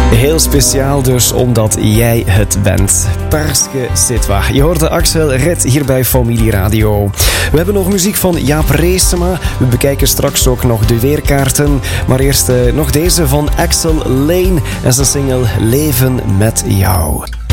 Heel speciaal dus, omdat jij het bent. Parske Sitwa. Je hoorde Axel Red hier bij Familie Radio. We hebben nog muziek van Jaap Reesema. We bekijken straks ook nog de weerkaarten. Maar eerst nog deze van Axel Lane en zijn single Leven met jou.